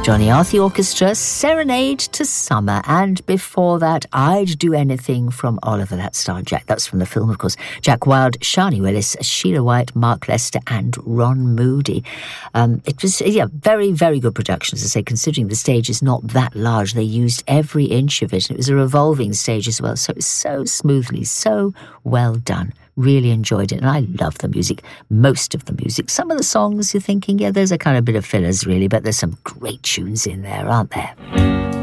Johnny Arthur Orchestra, Serenade to Summer, and before that, I'd Do Anything from Oliver That Starred Jack. That's from the film, of course. Jack Wilde, Shani Willis, Sheila White, Mark Lester, and Ron Moody. It was, very, very good production, as I say, considering the stage is not that large. They used every inch of it, and it was a revolving stage as well, so it was so smoothly, so well done. Really enjoyed it, and I love the music, most of the music. Some of the songs you're thinking, there's a kind of bit of fillers really, but there's some great tunes in there, aren't there?